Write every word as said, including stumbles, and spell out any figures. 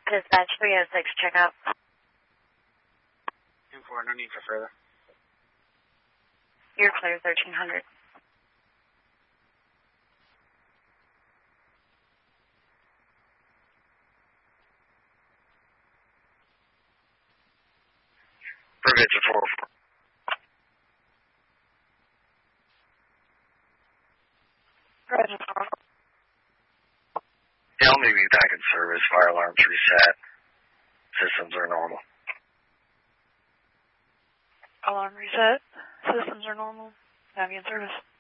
Dispatch three oh six, check out. two four, no need for further. You're clear, thirteen hundred. Prevention four oh four. Prevention four oh four. Yeah, I'll maybe be back in service. Fire alarms reset. Systems are normal. Alarm reset. Systems are normal. Have you in service.